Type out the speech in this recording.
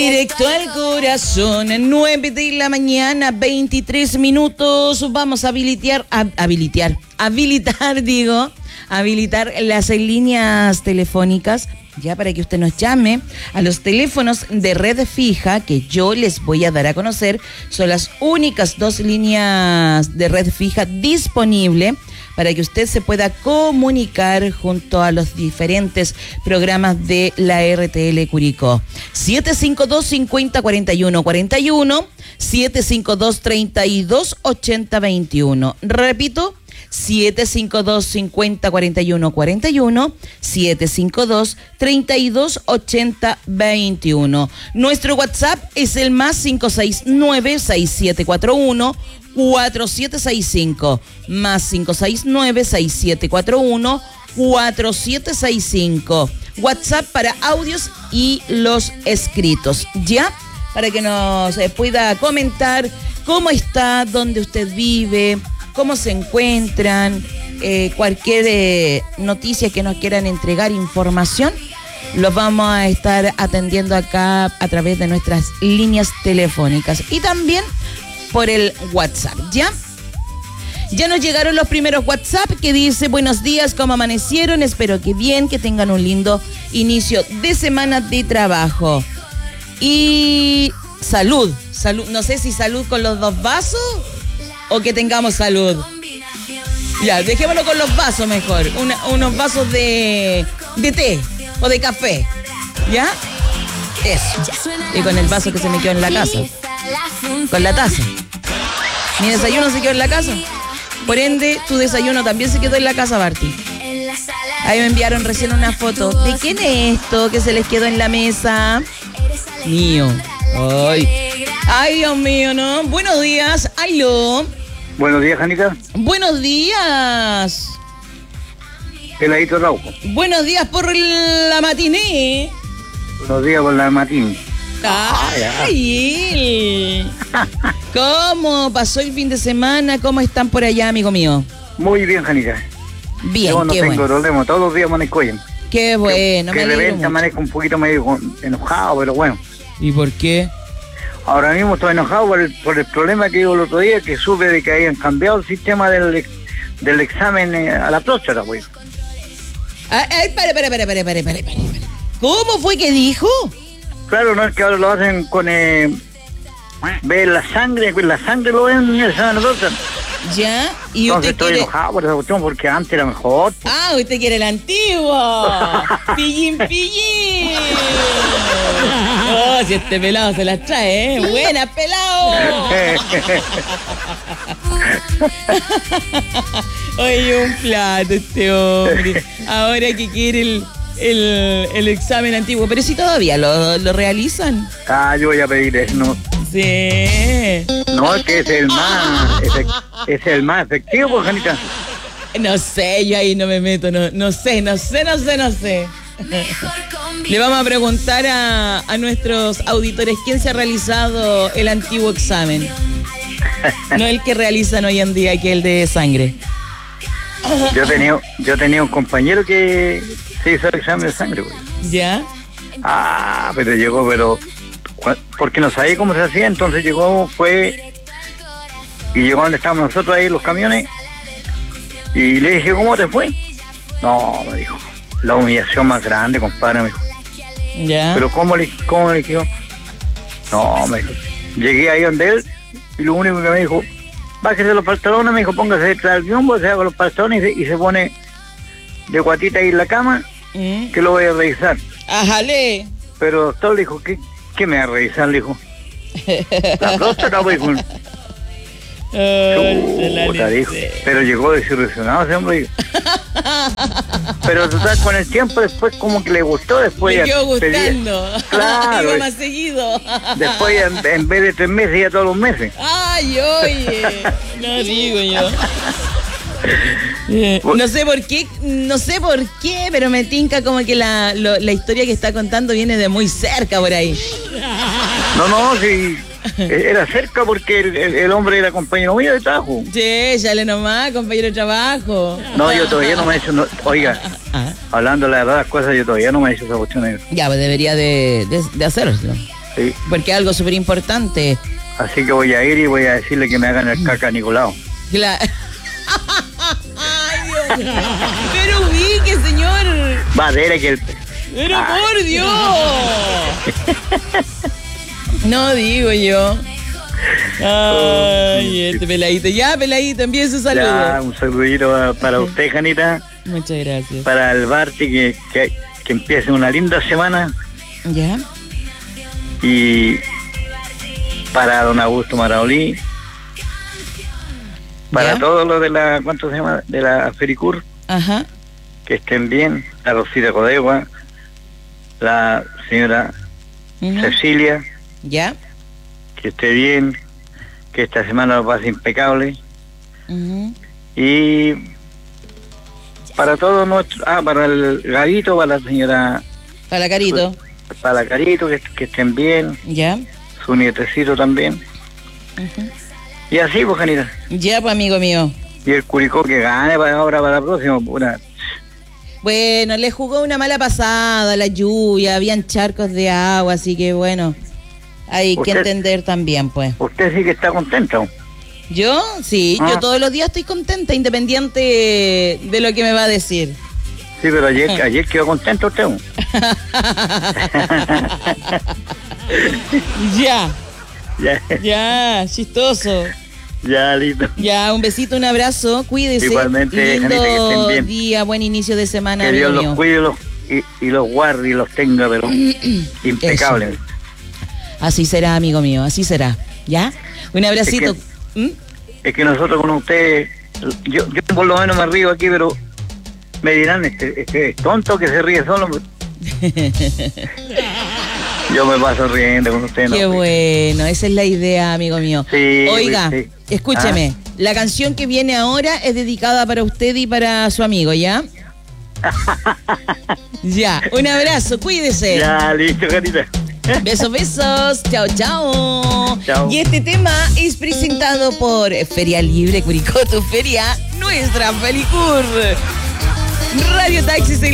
Directo al corazón, 9 de la mañana, 23 minutos. Vamos a habilitar las líneas telefónicas, ya para que usted nos llame a los teléfonos de red fija que yo les voy a dar a conocer. Son las únicas 2 líneas de red fija disponibles para que usted se pueda comunicar junto a los diferentes programas de la RTL Curicó. 752-50-41-41, 752-32-80-21. Repito, 752-50-41-41, 752-32-80-21. Nuestro WhatsApp es el más 569-6741-4765, más 569-6741-4765. WhatsApp para audios y los escritos, ¿ya? Para que nos pueda comentar cómo está, dónde usted vive, cómo se encuentran, cualquier noticia que nos quieran entregar, información, los vamos a estar atendiendo acá a través de nuestras líneas telefónicas y también por el WhatsApp, ¿ya? Ya nos llegaron los primeros WhatsApp que dice: buenos días, ¿cómo amanecieron? Espero que bien, que tengan un lindo inicio de semana de trabajo. Y salud, no sé si salud con los 2 vasos o que tengamos salud. Ya, dejémoslo con los vasos mejor. Unos vasos de té o de café. ¿Ya? Eso. Y con el vaso que se me quedó en la casa. Con la taza. Mi desayuno se quedó en la casa. Por ende, tu desayuno también se quedó en la casa, Barty. Ahí me enviaron recién una foto. ¿De quién es esto que se les quedó en la mesa? Mío. Ay, Dios mío, ¿no? Buenos días. Aló. Buenos días, Janita. Buenos días. Peladito Rauco. Buenos días por la matiné. Buenos días por la matiné. ¡Ay! ¿Cómo pasó el fin de semana? ¿Cómo están por allá, amigo mío? Muy bien, Janita. Bien, yo no qué tengo bueno. problema, todos los días amanezco bien. Qué bueno, que de repente amanezco un poquito medio enojado, pero bueno. ¿Y por qué? Ahora mismo estoy enojado por el problema que hubo el otro día, que supe de que habían cambiado el sistema del examen a la próstata, güey. Para. ¿Cómo fue que dijo? Claro, no es que ahora lo hacen con... ver la sangre lo ven en el examen de la próstata. ¿Ya? ¿Y entonces usted estoy enojado por esa cuestión porque antes era mejor. Ah, usted quiere el antiguo. Pillín. Oh, si este pelado se las trae, ¿eh? Buena, pelado. Oye, un plato este hombre. Ahora que quiere el examen antiguo. Pero si todavía lo realizan. Ah, yo voy a pedir eso, ¿no? Sí. No, es que es el más efectivo, pues, Janita. No sé, yo ahí no me meto, no sé. Le vamos a preguntar a nuestros auditores quién se ha realizado el antiguo examen. No el que realizan hoy en día, que es el de sangre. Yo tenía un compañero que se hizo el examen de sangre, güey. ¿Ya? Ah, pero llegó, porque no sabía cómo se hacía, entonces llegó donde estábamos nosotros ahí, los camiones, y le dije, ¿cómo te fue? No, me dijo, la humillación más grande, compadre, me dijo. ¿Ya? Pero ¿cómo le dijo? No, me dijo, llegué ahí donde él, y lo único que me dijo, bájese los pantalones, me dijo, póngase detrás del biombo, se haga los pantalones y se pone de guatita ahí en la cama, que lo voy a revisar. ¡Ajale! Pero doctor le dijo, ¿qué me va a revisar? Le dijo, la próstata, pues, dijo. Dijo. Pero llegó desilusionado ese hombre. Pero total, con el tiempo después como que le gustó, después le quedó gustando. Claro. Iba más seguido. Después en vez de 3 meses, ya todos los meses. Ay, oye. No digo yo. No sé por qué, pero me tinca como que la historia que está contando viene de muy cerca por ahí. No, sí. Era cerca porque el hombre era compañero mío de trabajo. Sí, ya nomás, compañero de trabajo. No, yo todavía no me he hecho... oiga, hablando de las cosas, yo todavía no me he hecho esa cuestión. Ya, pues debería de hacerlo. Sí. Porque es algo súper importante. Así que voy a ir y voy a decirle que me hagan el caca a Nicolau. Ay, Dios. Pero ubique, señor. Madera que el... Pero por Dios. No digo yo. Ay, este peladito. Ya, peladito, envíe su saludo. Ya, un saludito para usted, Janita. Muchas gracias. Para el Barty, que empiece una linda semana. Ya. Y para don Augusto Maraolí. Para ¿Ya? todos los de la, ¿cuánto se llama? De la Fericur. Ajá. Que estén bien. La Rosita Codegua. La señora Cecilia. Ya. Que esté bien. Que esta semana lo pase impecable. Y para todos nuestros... para el Garito, para la señora... Para la Carito. Para la Carito, que estén bien. Ya. Su nietecito también. Y así, pues, Janita. Ya, pues, amigo mío. Y el Curicó que gane para ahora, para la próxima. Pura. Bueno, le jugó una mala pasada, la lluvia, habían charcos de agua, así que bueno, hay que entender también, pues. ¿Usted sí que está contenta? ¿Yo? Sí, yo todos los días estoy contenta, independiente de lo que me va a decir. Sí, pero ayer quedó contento usted. Ya, chistoso. Ya, listo. Ya, un besito, un abrazo, cuídese. Igualmente, lindo Janita, que estén bien. día, buen inicio de semana. Que Dios mío. los cuide y los guarde y los tenga, pero impecables. Así será, amigo mío, así será. ¿Ya? Un abracito. Es que nosotros con ustedes, yo por lo menos me río aquí, pero me dirán, este es tonto que se ríe solo. Yo me paso riendo con ustedes. Qué bueno, esa es la idea, amigo mío. Sí, oiga, sí. Escúcheme, la canción que viene ahora es dedicada para usted y para su amigo, ¿ya? Ya, un abrazo, cuídese. Ya, listo, Janita. Besos, besos. Chao, chao. Chao. Y este tema es presentado por Feria Libre Curicó, tu feria, nuestra Felicur. Radio Taxi.